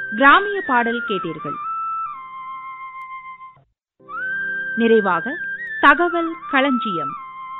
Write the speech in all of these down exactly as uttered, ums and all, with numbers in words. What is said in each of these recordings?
கிராமிய பாடல் கேட்டீர்கள். நிறைவாக தகவல் களஞ்சியம்.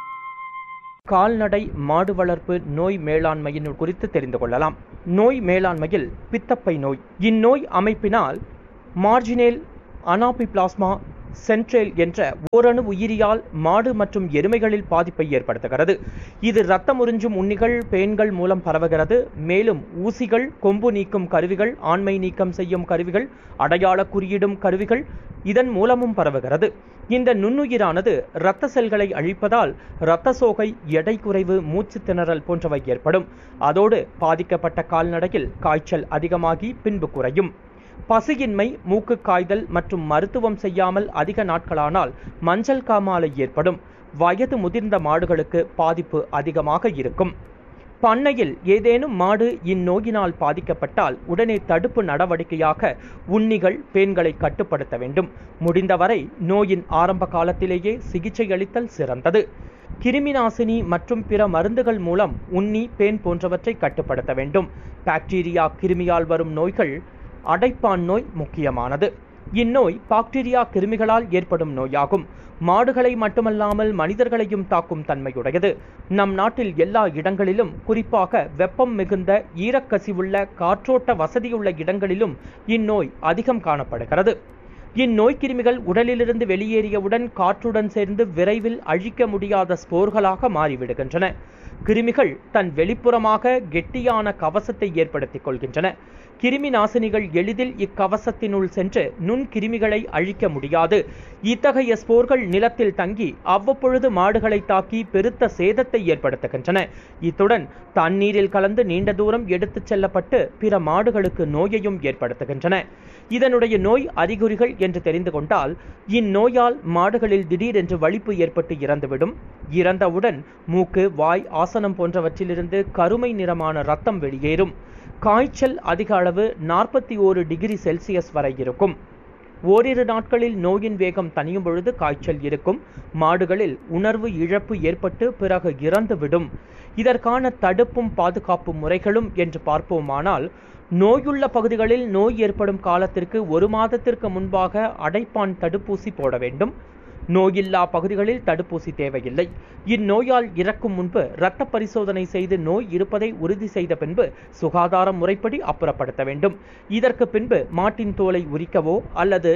கால்நடை மாடு வளர்ப்பு நோய் மேலாண்மையின் குறித்து தெரிந்து கொள்ளலாம். நோய் மேலாண்மையில் பித்தப்பை நோய். இந்நோய் அமைப்பினால் மார்ஜினேல் அனாபிபிளாஸ்மா சென்ட்ரேல் என்ற ஓரணு உயிரியால் மாடு மற்றும் எருமைகளில் பாதிப்பை ஏற்படுத்துகிறது. இது இரத்தம் உறிஞ்சும் உண்ணிகள், பேன்கள் மூலம் பரவுகிறது. மேலும் ஊசிகள், கொம்பு நீக்கும் கருவிகள், ஆண்மை நீக்கம் செய்யும் கருவிகள், அடையாள குறியிடும் கருவிகள் இதன் மூலமும் பரவுகிறது. இந்த நுண்ணுயிரானது இரத்த செல்களை அழிப்பதால் இரத்த சோகை, எடை குறைவு, மூச்சு திணறல் போன்றவை ஏற்படும். அதோடு பாதிக்கப்பட்ட கால்நடையில் காய்ச்சல் அதிகமாகி பின்பு குறையும். பசியின்மை, மூக்கு காய்தல் மற்றும் மருத்துவம் செய்யாமல் அதிக நாட்களானால் மஞ்சள் காமாலை ஏற்படும். வயது முதிர்ந்த மாடுகளுக்கு பாதிப்பு அதிகமாக இருக்கும். பண்ணையில் ஏதேனும் மாடு இந்நோயினால் பாதிக்கப்பட்டால் உடனே தடுப்பு நடவடிக்கையாக உண்ணிகள், பேன்களை கட்டுப்படுத்த வேண்டும். முடிந்தவரை நோயின் ஆரம்ப காலத்திலேயே சிகிச்சை அளித்தல் சிறந்தது. கிருமிநாசினி மற்றும் பிற மருந்துகள் மூலம் உண்ணி, பேன் போன்றவற்றை கட்டுப்படுத்த வேண்டும். பாக்டீரியா கிருமியால் வரும் நோய்கள் அடைப்பான் நோய் முக்கியமானது. இந்நோய் பாக்டீரியா கிருமிகளால் ஏற்படும் நோயாகும். மாடுகளை மட்டுமல்லாமல் மனிதர்களையும் தாக்கும் தன்மையுடையது. நம் நாட்டில் எல்லா இடங்களிலும், குறிப்பாக வெப்பம் மிகுந்த, ஈரக்கசிவுள்ள, காற்றோட்ட வசதியுள்ள இடங்களிலும் இந்நோய் அதிகம் காணப்படுகிறது. இந்நோய் கிருமிகள் உடலிலிருந்து வெளியேறியவுடன் காற்றுடன் சேர்ந்து விரைவில் அழிக்க முடியாத ஸ்போர்களாக மாறிவிடுகின்றன. கிருமிகள் தன் வெளிப்புறமாக கெட்டியான கவசத்தை ஏற்படுத்திக் கொள்கின்றன. கிருமி நாசினிகள் எளிதில் இக்கவசத்தினுள் சென்று நுண்கிருமிகளை அழிக்க முடியாது. இத்தகைய ஸ்போர்கள் நிலத்தில் தங்கி அவ்வப்பொழுது மாடுகளை தாக்கி பெருத்த சேதத்தை ஏற்படுத்துகின்றன. இத்துடன் தண்ணீரில் கலந்து நீண்ட தூரம் எடுத்துச் செல்லப்பட்டு பிற மாடுகளுக்கு நோயையும் ஏற்படுத்துகின்றன. இதனுடைய நோய் அறிகுறிகள் என்று தெரிந்து கொண்டால், இந்நோயால் மாடுகளில் திடீரென்று வலிப்பு ஏற்பட்டு இறந்துவிடும். இறந்தவுடன் மூக்கு, வாய், ஆசனம் போன்றவற்றிலிருந்து கருமை நிறமான இரத்தம் வெளியேறும். காய்ச்சல் அதிக அளவு நாற்பத்தி ஓரு டிகிரி செல்சியஸ் வரை இருக்கும். ஓரிரு நாட்களில் நோயின் வேகம் தணியும் பொழுது காய்ச்சல் இருக்கும். மாடுகளில் உணர்வு இழப்பு ஏற்பட்டு பிறகு இறந்துவிடும். இதற்கான தடுப்பும் பாதுகாப்பு முறைகளும் என்று பார்ப்போமானால், நோயுள்ள பகுதிகளில் நோய் ஏற்படும் காலத்திற்கு ஒரு மாதத்திற்கு முன்பாக அடைப்பான் தடுப்பூசி போட வேண்டும். நோயில்லா பகுதிகளில் தடுப்பூசி தேவையில்லை. இந்நோயால் இறக்கும் முன்பு இரத்த பரிசோதனை செய்து நோய் இருப்பதை உறுதி செய்த பின்பு சுகாதார முறைப்படி அப்புறப்படுத்த வேண்டும். இதற்கு பின்பு மாட்டின் தோலை உரிக்கவோ அல்லது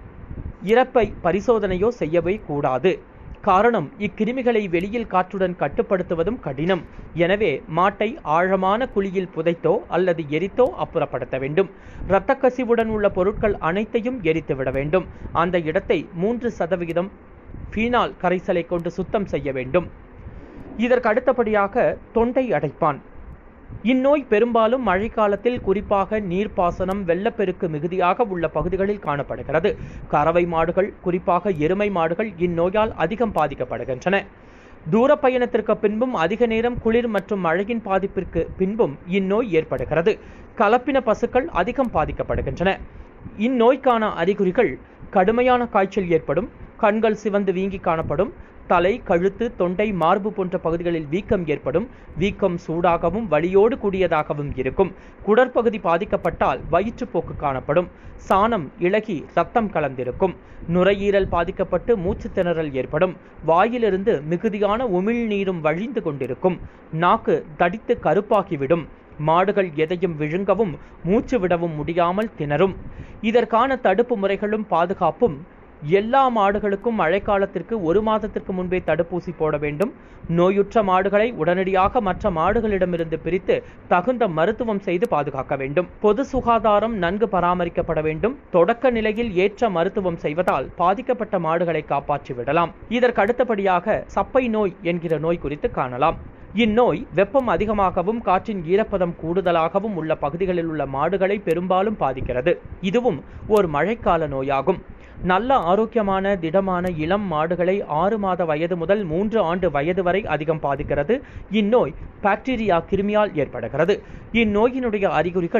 இறப்பை பரிசோதனையோ செய்யவே கூடாது. காரணம், இக்கிருமிகளை வெளியில் காற்றுடன் கட்டுப்படுத்துவதும் கடினம். எனவே மாட்டை ஆழமான குழியில் புதைத்தோ அல்லது எரித்தோ அப்புறப்படுத்த வேண்டும். இரத்த கசிவுடன் உள்ள பொருட்கள் அனைத்தையும் எரித்துவிட வேண்டும். அந்த இடத்தை மூன்று சதவிகிதம் ஃபீனால் கரைசலை கொண்டு சுத்தம் செய்ய வேண்டும். இதற்கு அடுத்தபடியாக தொண்டை அடைப்பான். இந்நோய் பெரும்பாலும் மழைக்காலத்தில், குறிப்பாக நீர்ப்பாசனம், வெள்ளப்பெருக்கு மிகுதியாக உள்ள பகுதிகளில் காணப்படுகிறது. கறவை மாடுகள், குறிப்பாக எருமை மாடுகள் இந்நோயால் அதிகம் பாதிக்கப்படுகின்றன. தூர பயணத்திற்கு பின்பும் அதிக நேரம் குளிர் மற்றும் மழையின் பாதிப்பிற்கு பின்பும் இந்நோய் ஏற்படுகிறது. கலப்பின பசுக்கள் அதிகம் பாதிக்கப்படுகின்றன. இந்நோய்க்கான அறிகுறிகள்: கடுமையான காய்ச்சல் ஏற்படும், கண்கள் சிவந்து வீங்கி காணப்படும், தலை, கழுத்து, தொண்டை, மார்பு போன்ற பகுதிகளில் வீக்கம் ஏற்படும். வீக்கம் சூடாகவும் வலியோடு கூடியதாகவும் இருக்கும். குடற்பகுதி பாதிக்கப்பட்டால் வயிற்றுப்போக்கு காணப்படும். சாணம் இளகி இரத்தம் கலந்திருக்கும். நுரையீரல் பாதிக்கப்பட்டு மூச்சு திணறல் ஏற்படும். வாயிலிருந்து மிகுதியான உமிழ்நீரும் வழிந்து கொண்டிருக்கும். நாக்கு தடித்து கருப்பாகிவிடும். மாடுகள் எதையும் விழுங்கவும் மூச்சு விடவும் முடியாமல் திணறும். இதற்கான தடுப்பு முறைகளும் பாதுகாப்பும்: எல்லா மாடுகளுக்கும் மழைக்காலத்திற்கு ஒரு மாதத்திற்கு முன்பே தடுப்பூசி போட வேண்டும். நோயுற்ற மாடுகளை உடனடியாக மற்ற மாடுகளிடமிருந்து பிரித்து தகுந்த மருத்துவம் செய்து பாதுகாக்க வேண்டும். பொது சுகாதாரம் நன்கு பராமரிக்கப்பட வேண்டும். தொடக்க நிலையில் ஏற்ற மருத்துவம் செய்வதால் பாதிக்கப்பட்ட மாடுகளை காப்பாற்றி விடலாம். இதற்கு அடுத்தபடியாக சப்பை நோய் என்கிற நோய் குறித்து காணலாம். இந்நோய் வெப்பம் அதிகமாகவும் காற்றின் ஈரப்பதம் கூடுதலாகவும் உள்ள பகுதிகளில் உள்ள மாடுகளை பெரும்பாலும் பாதிக்கிறது. இதுவும் ஒரு மழைக்கால நோயாகும். நல்ல ஆரோக்கியமான திடமான இளம் மாடுகளை ஆறு மாத வயது முதல் மூன்று ஆண்டு வயது வரை அதிகம் பாதிக்கிறது. இந்நோய் பாக்டீரியா கிருமியால் ஏற்படுகிறது. இந்நோயினுடைய அறிகுறிகள்: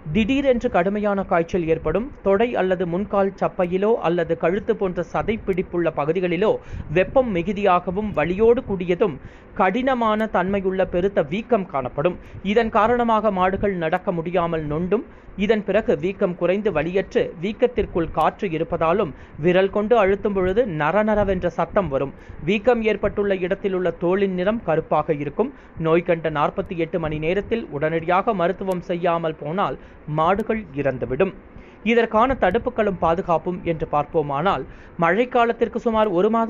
திடீரென்று கடுமையான காய்ச்சல் ஏற்படும். தொடை அல்லது முன்கால் சப்பையிலோ அல்லது கழுத்து போன்ற சதை பிடிப்புள்ள பகுதிகளிலோ வெப்பம் மிகுதியாகவும் வலியோடு கூடியதும் கடினமான தன்மையுள்ள பெருத்த வீக்கம் காணப்படும். இதன் காரணமாக மாடுகள் நடக்க முடியாமல் நொண்டும். இதன் பிறகு வீக்கம் குறைந்து வலியற்று வீக்கத்திற்குள் காற்று இருப்பதாலும் விரல் கொண்டு அழுத்தும் பொழுது நரநரவென்ற சத்தம் வரும். வீக்கம் ஏற்பட்டுள்ள இடத்தில் உள்ள தோலின் நிறம் கருப்பாக இருக்கும். நோய் கண்ட நாற்பத்தி எட்டு மணி நேரத்தில் உடனடியாக மருத்துவம் செய்யாமல் போனால் மாடுகள் இறந்துவிடும். இதற்கான தடுப்புகளும் பாதுகாப்பும் என்று பார்ப்போமானால், மழைக்காலத்திற்கு சுமார் ஒரு மாத